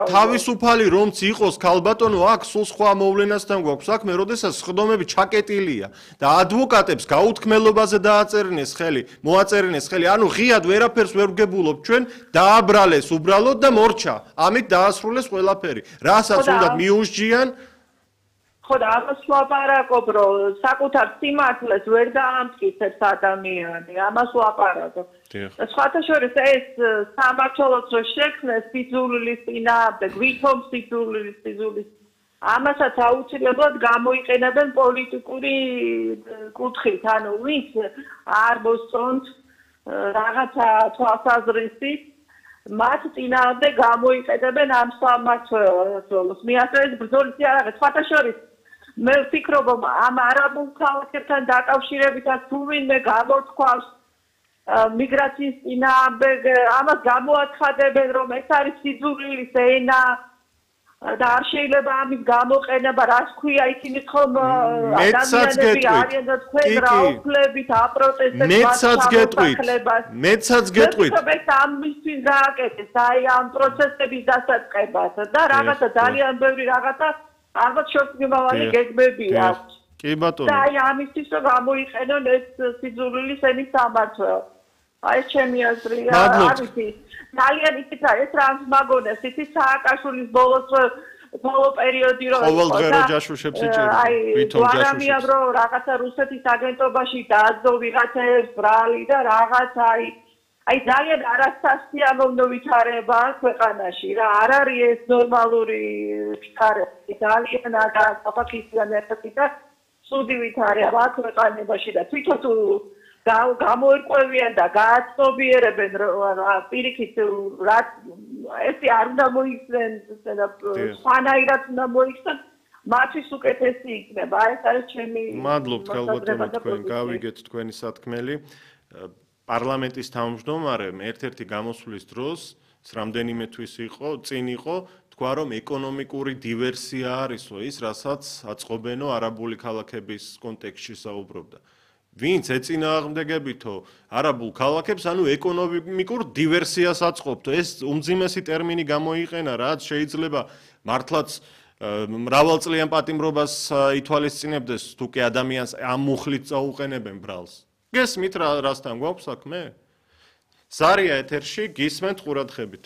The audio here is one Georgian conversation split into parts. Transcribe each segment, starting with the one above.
თავისუფალი რომც იყოს ქალბატონო აქ სულ სხვა მოვლენასთან გვაქვს საქმე, როდესაც სხდომები ჩაკეტილია და ადვოკატებს გაუთქმელობაზე დააწერინეს ხელი, მოაწერინეს ხელი, ანუ ღიად ვერაფერს ვერ ვგებულობ ჩვენ, დააბრალეს უბრალოდ და მორჩა. ამით დაასრულეს ყველაფერი. რასაც უნდა მიუსჯიან ხო და ამას ვაპარაკობ, რომ საკუთარ სიმართლეს ვერ დაამტკიცებს ადამიანი, ამას ვაპარაკობ. სხვათა შორის ეს სამმართველოს რო შექმნეს სიძულვილის წინააღმდეგ, ვითომ სიძულვილის ამასაც აუცილებლად გამოიყენებენ პოლიტიკური კუთხით, ანუ ვინც არ მოსწონთ რაღაცა თვალსაზრისით, მათ წინააღმდეგ გამოიყენებენ ამ სამმართველოს. მიასწრეს ბრძოლის იარაღი, სხვათა შორის მე ვფიქრობ, ამ არაბულ ქალაქებთან დაკავშირებითაც თუ ვინმე გამოთქვამს მიგრაციის წინააღმდეგ, ამას გამოაცხადებენ, რომ ეს არის სიძულვილის ენა და არ შეიძლება ამის გამოყენება, რაც ქვია, ისინი ხომ ადამიანები არიან და თქვენ რა უფლებით აპროტესტებთ მეცაც გეტყვით. ამისთვის გააკეთეს, აი ამ პროცესების დასაწყებას და რაღაცა ძალიან ბევრი რაღაცა ალბათ შორსმიმავალი გეგმები აქვს. კი ბატონო. და აი ამისთვის რომ გამოიყენონ ეს სიძულვილის ენის სამმართველო. აი ეს ჩემი აზრია, ამითი ძალიან ისიც არის, ეს რამს მაგონებს, ისიც სააკაშვილის ბოლო პერიოდი რო ყოველდღე ჯაშუშებს იჭერდა, ვითომ ჯაშუშებს. რომ რაღაცა რუსეთის აგენტობაში დააძო ვიღაცებს ბრალი და რაღაცა აი ძალიან არასასიამოვნო ვითარება ქვეყანაში რა, არ არის ეს ნორმალური ვითარება, ძალიან საფაქისგან ერთად და ცუდი ვითარება ქვეყანაში და თვითონ თუ გამოერკვევიან და გააცნობიერებენ პირიქით რაც ესე არ უნდა მოიხსენ სხვანაირად უნდა მოიხსენ მათთვის უკეთესი იქნება ეს არის ჩემი მადლობთ ქალბატონო თქვენ გავიგეთ თქვენი სათქმელი პარლამენტის თავმჯდომარემ ერთ-ერთი გამოსვლის დროს რამდენიმე თვის წინ იყო თქვა რომ ეკონომიკური დივერსია არისო ის რასაც აწყობენო არაბული ქალაქების კონტექსტში საუბრობდა ვინც ეწინააღმდეგებითო არაბულ ქალაქებს ანუ ეკონომიკურ დივერსიას აწყობთ ეს უმძიმესი ტერმინი გამოიყენა რაც შეიძლება მართლაც მრავალწლიან პატიმრობას ითვალისწინებდეს თუ კი ადამიანს ამ მუხლით წაუყენებენ ბრალს გესმით რასთან გვაქვს საქმე ზარია ეთერში გისმენთ ყურადღებით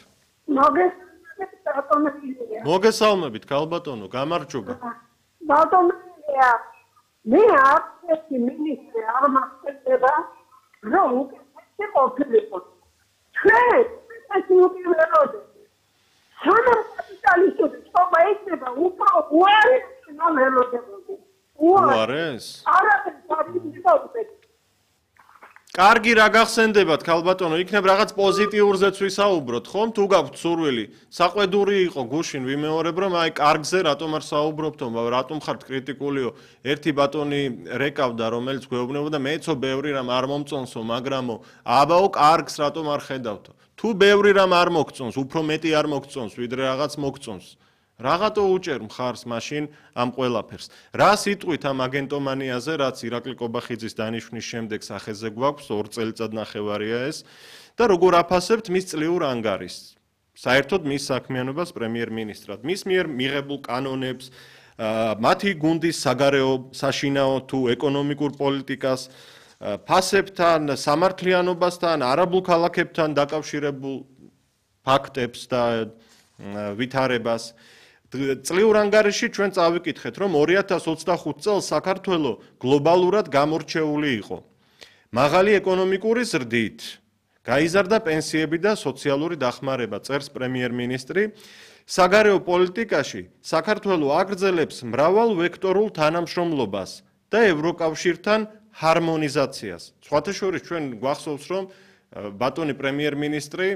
მოგესალმებით ქალბატონო გამარჯობა ბატონია მე აფეთი მინისტრი არ მახსენდება რომ ეს ყოფილიყო ჩვენ ეს მოკივლეროდი სანამ კაპიტალისტური ხობა ეცება უფრო უარეს ნომეროდებოდი უარეს არაფერს დავიწყოთ კარგი რა გახსენდებათ ქალბატონო იქნებ რაღაც პოზიტიურზეც ვისაუბროთ ხომ თუ გაქვთ სურვილი საყვედური იყო გუშინ ვიმეორებ რომ აი კარგზე რატომ არ საუბრობთო რატომ ხართ კრიტიკულიო ერთი ბატონი რეკავდა რომელიც გვეუბნებოდა მეცო ბევრი რამ არ მომწონსო მაგრამო აბაო კარგს რატომ არ ხედავთო თუ ბევრი რამ არ მოგწონს უფრო მეტი არ მოგწონს ვიდრე რაღაც მოგწონს რაღაცო უჭერ მხარს მაშინ ამ ყველაფერს. რა სიტყვით ამ აგენტომანიაზე, რაც ირაკლი კობახიძის დანიშვნის შემდეგ სახეზე გვაქვს, 2 წელიწადნახევარია ეს და როგორ აფასებთ მის წლიურ ანგარიშს. საერთოდ მის საქმიანობას პრემიერ-მინისტრად. მის მიერ მიღებულ კანონებს, მათი გუნდის საგარეო, საშინაო თუ ეკონომიკურ პოლიტიკას, ფასებთან, სამართლიანობასთან, არაბულ ქალაქებთან დაკავშირებულ ფაქტებს და ვითარებას წლიურ ანგარიშში ჩვენ წავიკითხეთ, რომ 2025 წელს საქართველოს გლობალურად გამორჩეული იყო. მაღალი ეკონომიკური ზრდით, გაიზარდა პენსიები და სოციალური დახმარება, წერს პრემიერ-მინისტრი. საგარეო პოლიტიკაში საქართველოს აგრძელებს მრავალ ვექტორულ თანამშრომლობას და ევროკავშირთან ჰარმონიზაციას. სხვათა შორის ჩვენ გვახსოვს, რომ ბატონი პრემიერ-მინისტრი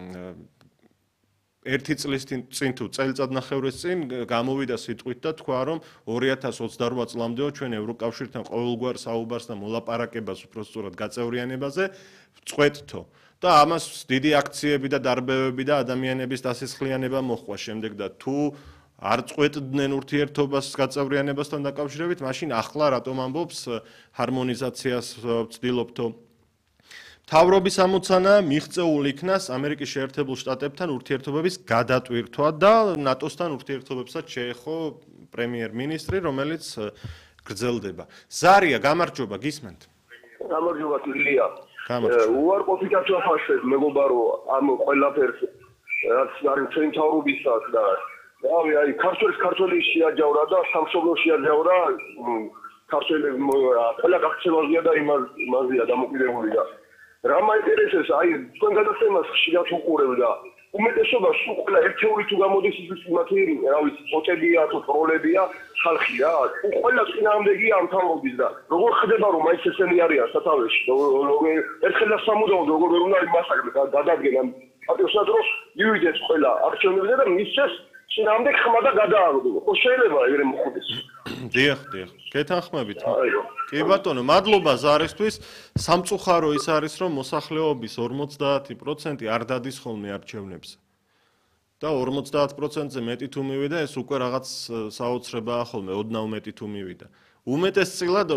ერთი წლის წინ თუ წელიწადნახევრის წინ გამოვიდა სიტყვით და თქვა რომ 2028 წლამდეო ჩვენ ევროკავშირთან ყოველგვარ საუბარს და მოლაპარაკებას უпростоრად გაწევრიანებაზე ვწყვეტთო და ამას დიდი აქციები და დარბევები და ადამიანების დასისხლიანება მოხდა შემდეგ და თუ არ წყვეტდნენ ურთიერთობას გაწევრიანებასთან დაკავშირებით მაშინ ახლა რატომ ამბობს ჰარმონიზაციას ვცდილობთო თავრობის ამოცანა მიღწეულ იქნას ამერიკის შეერთებულ შტატებთან ურთიერთობების გადატვირთვა და ნატოსთან ურთიერთობებსაც შეეხო პრემიერ-მინისტრი, რომელიც გრძელდება. ზარია, გამარჯობა, გისმენთ. გამარჯობა, ილია. უარყოფითად ვაფასებ, მეგობარო, ამ ყველაფერს, რაც არის ჩვენი თავრობისას და აი, ქართველი შეაჯავრა და სამშობლო შეაჯავრა, ქართველი ყველა გაქცევაზია და იმაზია დამოკიდებული და რა მაინტერესებს, აი, თქვენ გადაცემას ხშირად უყურებ და უმეტესობა სულ ყველა ერთეული თუ გამოდის ის მათი, რა ვიცი, ფოტებია თუ ტროლებია, ხალხი რა, ყველა წინააღმდეგია ამ თავრობის და როგორ ხდება რომ მაინც ესენი არიან სათავეში, ერთხელ და სამუდამოდ როგორ ვერ უნდა იმასაკრე გადადგენ პატიოსად რომ მივიდეს ყველა არჩევნებზე და მისცეს წინააღმდეგ ხმა და გადააგდო. ხო შეიძლება ეგრე მოხდეს. დიახ. გეთანხმებით. კი ბატონო, მადლობა ზარისთვის. სამწუხარო ის არის, რომ მოსახლეობის 50% არ დადის ხოლმე არჩევნებზე. და 50%-ზე მეტი თუ მივიდა, ეს უკვე რაღაც საოცრებაა ხოლმე, ოდნავ მეტი თუ მივიდა. უმეტესწილად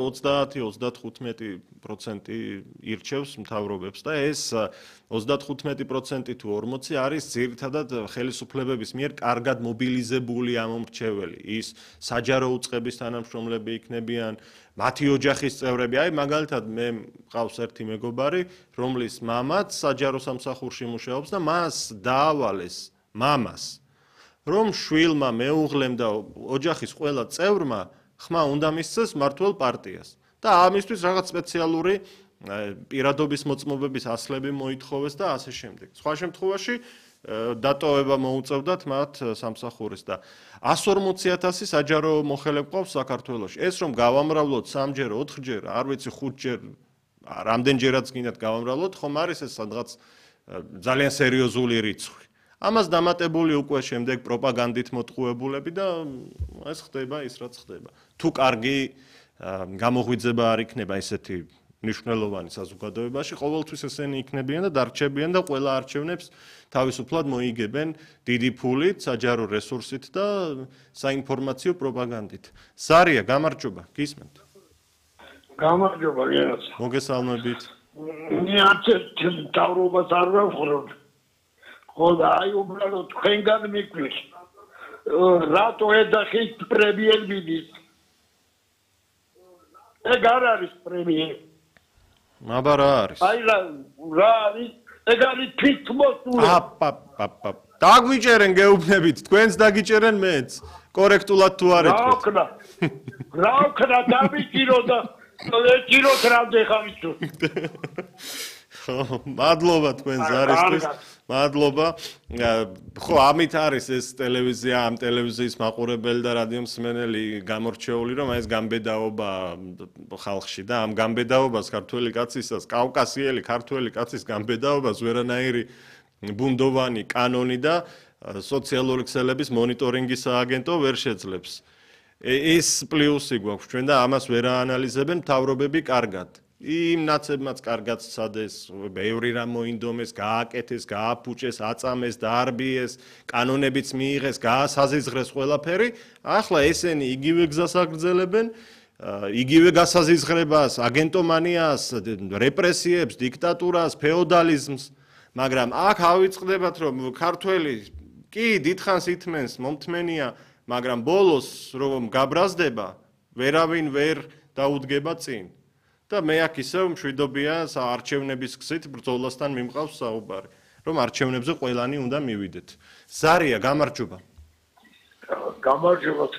30-35% ირჩევს მთავრობებს და ეს 35% თუ 40 არის ძირითადად ხელისუფლებების მიერ კარგად მობილიზებული ამომრჩეველი. ის საჯარო უწყების თანამშრომლები იქნებიან, მათი ოჯახის წევრები. აი, მაგალითად, მე მყავს ერთი მეგობარი, რომლის მამაც საჯარო სამსახურში მუშაობს და მას დაავალეს მამას, რომ შვილმა, მეუღლემ და ოჯახის ყველა წევრმა ხმა უნდა მისცეს მართლ პარტიას. და ამისთვის რაღაც სპეციალური პირადობის მოწმობების ასლები მოითხოვეს და ასე შემდეგ. სხვა შემთხვევაში დატოვება მოუწევდათ მათ სამსახურის და 140,000 საჯარო მოხელე გვყავს საქართველოში. ეს რომ გავამრავლოთ 3-ჯერ, 4-ჯერ, არ ვიცი 5-ჯერ, რამდენჯერაც გინდათ გავამრავლოთ, ხომ არის ეს სადღაც ძალიან სერიოზული რიცხვი. ამას დამატებული უკვე შემდეგ პროპაგანდით მოტყუებულები და ეს ხდება ის რაც ხდება. თუ კარგი გამოღვიძება არ იქნება ესეთი მნიშვნელოვანი საზოგადოებაში, ყოველთვის ესენი იქნებიან და დარჩებიან და ყველა არჩევნებს თავისუფლად მოიგებენ დიდი ფულით, საჯარო რესურსით და საინფორმაციო პროპაგანდით. ზარია, გამარჯობა, გისმენთ. გამარჯობა, გენაც. მოგესალმებით. მე არც თავრობას არ ვახრობ. ხო და აი უბრალოდ თქვენგან მიგვიქ. რატო ეძახით პრემიერ-მინისტრს? ეგ არ არის პრემიერ. აბა რა არის? აი რა არის? ეგ არის თვითმოსული. აპაპაპაპ. დაგვიჭერენ გეუბნებით, თქვენს დაგიჭერენ მეც. კორექტულად თუ არ ეთქვით. რა ვქნა დავიჭირო და ეჭიროთ რამდენ ხამისო. მადლობა თქვენ ზარისთვის. მადლობა. ხო, ამით არის ეს ტელევიზია, ამ ტელევიზიის მაყურებელი და რადიო მსმენელი გამორჩეული, რომ ეს გამბედაობა ხალხში და ამ გამბედაობას ქართველი კაცისას, კავკასიელი ქართველი კაცის გამბედაობას ვერანაირი ბუნდოვანი კანონი და სოციალური ქსელების მონიტორინგის სააგენტო ვერ შეძლებს. ეს პლუსი გვაქვს ჩვენ და ამას ვერ აანალიზებენ მთავრობები კარგად. იმ ნაცებმაც კარგად სცადეს, ბევრი რამ მოინდომეს, გააკეთეს, გააფუჭეს, აწამეს, დაარბიეს, კანონებიც მიიღეს, გაასაზიზღრეს ყველაფერი. ახლა ესენი იგივე გზას აგრძელებენ, იგივე გასაზიზღრებას, აგენტომანიას, რეპრესიებს, დიქტატურას, ფეოდალიზმს, მაგრამ აქ ავიწყდებათ, რომ ქართველი კი დიდხანს ითმენს, მომთმენია, მაგრამ ბოლოს რომ გაბრაზდება, ვერავინ ვერ დაუდგება წინ. და მე აქ ისევ მშვიდობია არჩევნების გზით ბრძოლასთან მიმყავს საუბარი, რომ არჩევნებზე ყველანი უნდა მივიდეთ. ზარია, გამარჯობა. გამარჯობა.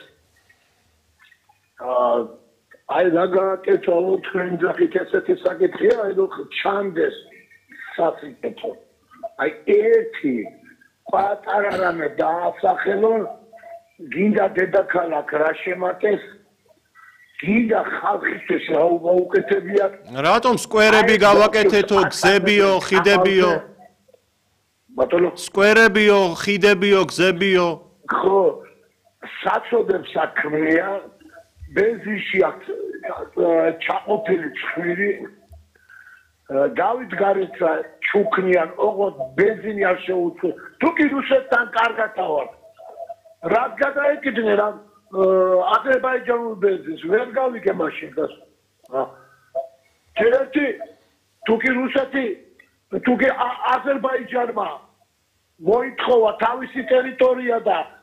აი დაგაკეთო თქვენ ძახით ესეთი საკითხია, აი რომ ჩანდეს საფრთხე. აი ერთი პატარა რამე დაასახელონ, გინდა დედაქალაქ რა შემატეს, გინდა ხალხისთვის რა უკეთებიათ. რატომ სკვერები გავაკეთეთო, გზებიო, ხიდებიო? ბატონო, სკვერებიო, ხიდებიო, გზებიო? ხო, საწოდებს საქმეა, ბენზინში აქვს ჩაყოფილი ცხვირი, დავით გარეცა ჩუქნიან, ოღონდ ბენზინი არ შეუძლო. თუ კი რუსეთთან კარგად ავარ, რაც გადაეკიდნენ რა აზერბაიჯანულ ბენზინს, ვერ გავიგე მაშინ გას. ერთი თუ კი რუსეთი თუკი აზერბაიჯანმა მოითხოვა თავისი ტერიტორია და